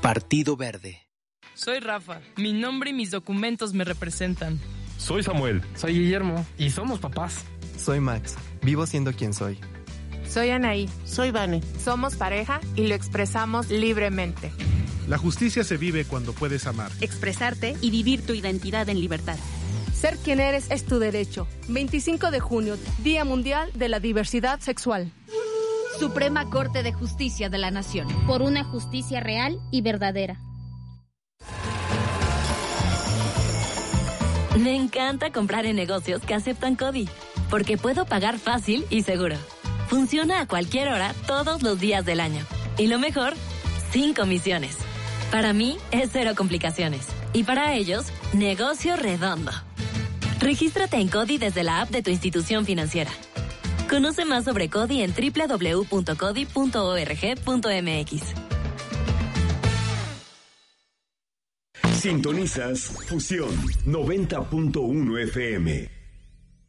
Partido Verde. Soy Rafa. Mi nombre y mis documentos me representan. Soy Samuel. Soy Guillermo. Y somos papás. Soy Max. Vivo siendo quien soy. Soy Anaí. Soy Vane. Somos pareja y lo expresamos libremente. La justicia se vive cuando puedes amar, expresarte y vivir tu identidad en libertad. Ser quien eres es tu derecho. 25 de junio, Día Mundial de la Diversidad Sexual. Suprema Corte de Justicia de la Nación. Por una justicia real y verdadera. Me encanta comprar en negocios que aceptan CODI, porque puedo pagar fácil y seguro. Funciona a cualquier hora, todos los días del año. Y lo mejor, sin comisiones. Para mí, es cero complicaciones. Y para ellos, negocio redondo. Regístrate en CODI desde la app de tu institución financiera. Conoce más sobre CODI en www.codi.org.mx. Sintonizas Fusión 90.1 FM.